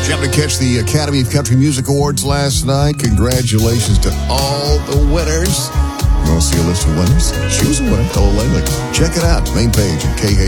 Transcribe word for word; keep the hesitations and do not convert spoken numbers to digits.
you happen to catch the Academy of Country Music Awards last night? Congratulations to all the winners. You want to see a list of winners? She was a winner. Cole Langley. Check it out. Main page at K